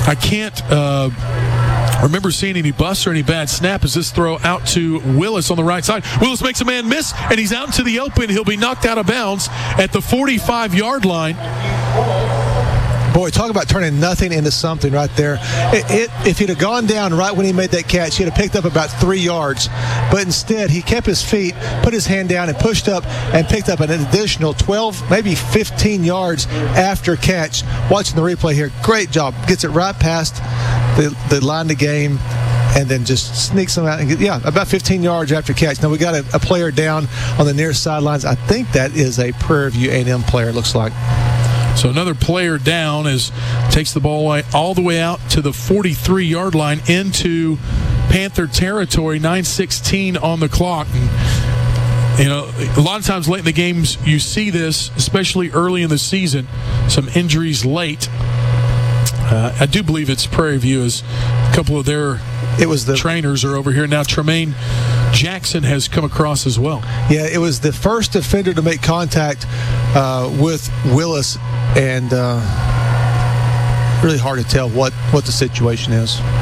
I can't remember seeing any busts or any bad snap as this throw out to Willis on the right side. Willis makes a man miss, and he's out into the open. He'll be knocked out of bounds at the 45-yard line. Boy, talk about turning nothing into something right there. If he'd have gone down right when he made that catch, he'd have picked up about 3 yards. But instead, he kept his feet, put his hand down, and pushed up and picked up an additional 12, maybe 15 yards after catch. Watching the replay here, great job. Gets it right past the line of game and then just sneaks them out and about 15 yards after catch. Now we got a player down on the near sidelines. I think that is a Prairie View A&M player, it looks like. So another player down takes the ball all the way out to the 43-yard line into Panther territory. 9:16 on the clock. And, a lot of times late in the games you see this, especially early in the season, some injuries late. I do believe it's Prairie View, as a couple of their trainers are over here now. Tremaine Jackson has come across as well. Yeah, it was the first defender to make contact with Willis, and really hard to tell what the situation is.